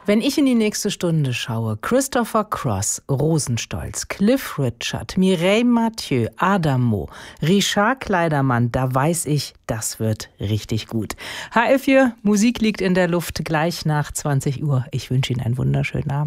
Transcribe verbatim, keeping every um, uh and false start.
Wenn ich in die nächste Stunde schaue, Christopher Cross, Rosenstolz, Cliff Richard, Mireille Mathieu, Adamo, Richard Kleidermann, da weiß ich, das wird richtig gut. H R vier, Musik liegt in der Luft, gleich nach zwanzig Uhr. Ich wünsche Ihnen einen wunderschönen Abend.